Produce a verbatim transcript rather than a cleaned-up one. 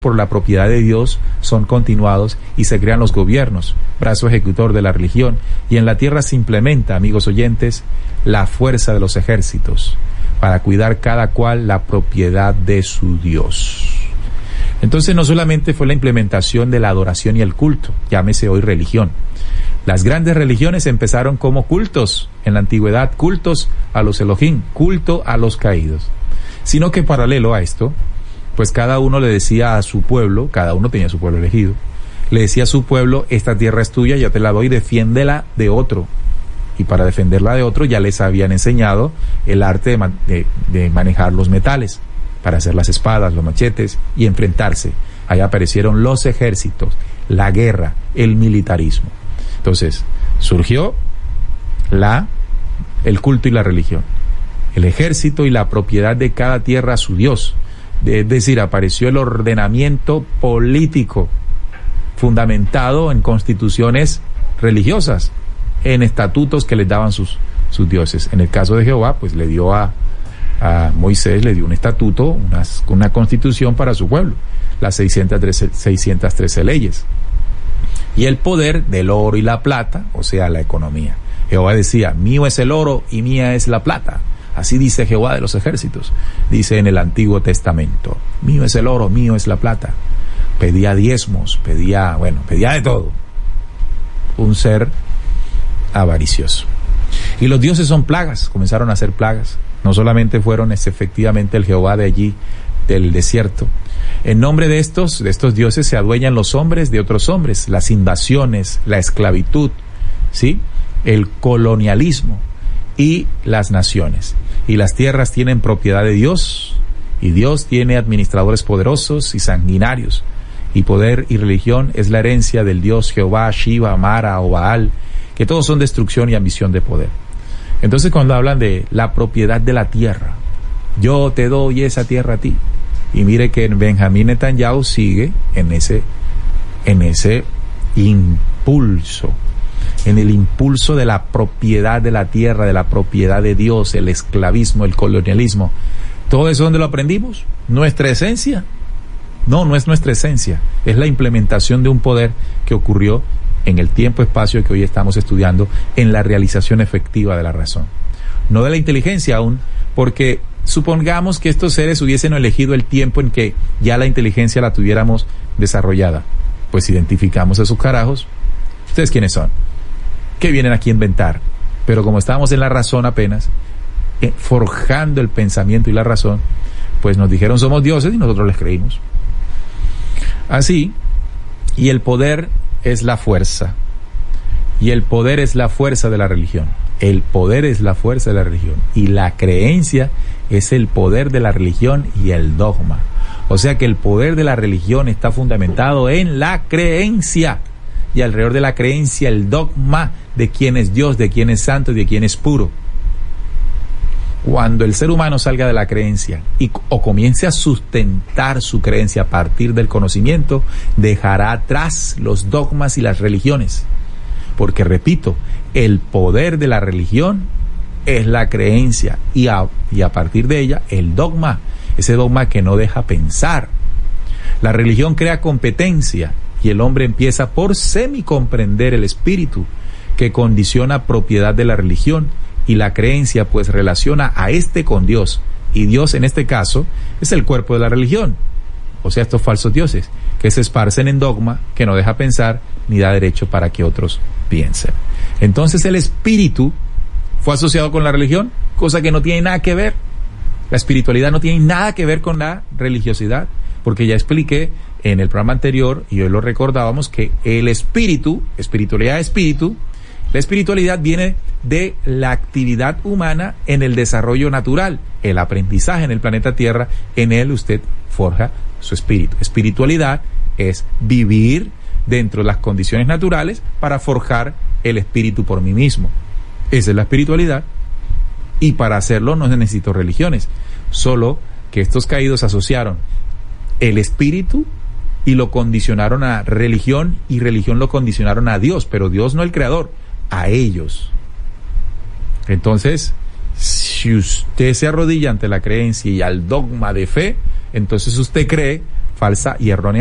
por la propiedad de Dios son continuados y se crean los gobiernos, brazo ejecutor de la religión, y en la tierra se implementa, amigos oyentes, la fuerza de los ejércitos para cuidar cada cual la propiedad de su Dios. Entonces no solamente fue la implementación de la adoración y el culto, llámese hoy religión. Las grandes religiones empezaron como cultos en la antigüedad, cultos a los Elohim, culto a los caídos. Sino que paralelo a esto, pues cada uno le decía a su pueblo, cada uno tenía su pueblo elegido, le decía a su pueblo, esta tierra es tuya, ya te la doy, defiéndela de otro. Y para defenderla de otro ya les habían enseñado el arte de, man- de, de manejar los metales, para hacer las espadas, los machetes y enfrentarse. Ahí aparecieron los ejércitos, la guerra, el militarismo. Entonces, surgió la, el culto y la religión, el ejército y la propiedad de cada tierra a su Dios. Es decir, apareció el ordenamiento político fundamentado en constituciones religiosas, en estatutos que les daban sus, sus dioses. En el caso de Jehová, pues le dio a, a Moisés, le dio un estatuto, una, una constitución para su pueblo, las seiscientas trece leyes. Y el poder del oro y la plata, o sea, la economía. Jehová decía, mío es el oro y mía es la plata. Así dice Jehová de los ejércitos, dice en el Antiguo Testamento, mío es el oro, mío es la plata. Pedía diezmos, pedía, bueno, pedía de todo. Un ser avaricioso. Y los dioses son plagas, comenzaron a ser plagas. No solamente fueron es, efectivamente el Jehová de allí, del desierto. En nombre de estos, de estos dioses se adueñan los hombres de otros hombres, las invasiones, la esclavitud, ¿sí? El colonialismo y las naciones. Y las tierras tienen propiedad de Dios, y Dios tiene administradores poderosos y sanguinarios, y poder y religión es la herencia del Dios Jehová, Shiva, Mara o Baal, que todos son destrucción y ambición de poder. Entonces cuando hablan de la propiedad de la tierra, yo te doy esa tierra a ti, y mire que Benjamín Netanyahu sigue en ese, en ese impulso, en el impulso de la propiedad de la tierra, de la propiedad de Dios, el esclavismo, el colonialismo. ¿Todo eso dónde lo aprendimos? ¿Nuestra esencia? No, no es nuestra esencia. Es la implementación de un poder que ocurrió en el tiempo-espacio que hoy estamos estudiando, en la realización efectiva de la razón. No de la inteligencia aún, porque supongamos que estos seres hubiesen elegido el tiempo en que ya la inteligencia la tuviéramos desarrollada. Pues identificamos a esos carajos. ¿Ustedes quiénes son? Que vienen aquí a inventar. Pero como estábamos en la razón apenas, eh, forjando el pensamiento y la razón, pues nos dijeron somos dioses y nosotros les creímos. Así, y el poder es la fuerza. Y el poder es la fuerza de la religión. El poder es la fuerza de la religión. Y la creencia es el poder de la religión y el dogma. O sea que el poder de la religión está fundamentado en la creencia. Y alrededor de la creencia el dogma de quién es Dios, de quién es santo y de quién es puro. Cuando el ser humano salga de la creencia y, o comience a sustentar su creencia a partir del conocimiento, dejará atrás los dogmas y las religiones. Porque, repito, el poder de la religión es la creencia y a, y a partir de ella el dogma, ese dogma que no deja pensar. La religión crea competencia y el hombre empieza por semicomprender el espíritu que condiciona propiedad de la religión, y la creencia pues relaciona a este con Dios, y Dios en este caso es el cuerpo de la religión, o sea estos falsos dioses que se esparcen en dogma que no deja pensar ni da derecho para que otros piensen. Entonces el espíritu fue asociado con la religión, cosa que no tiene nada que ver. La espiritualidad no tiene nada que ver con la religiosidad, porque ya expliqué en el programa anterior, y hoy lo recordábamos, que el espíritu, espiritualidad espíritu, la espiritualidad viene de la actividad humana en el desarrollo natural, el aprendizaje en el planeta Tierra. En él usted forja su espíritu. Espiritualidad es vivir dentro de las condiciones naturales para forjar el espíritu por mí mismo. Esa es la espiritualidad, y para hacerlo no necesito religiones, solo que estos caídos asociaron el espíritu y lo condicionaron a religión, y religión lo condicionaron a Dios, pero Dios no el creador, a ellos. Entonces, si usted se arrodilla ante la creencia y al dogma de fe, entonces usted cree falsa y errónea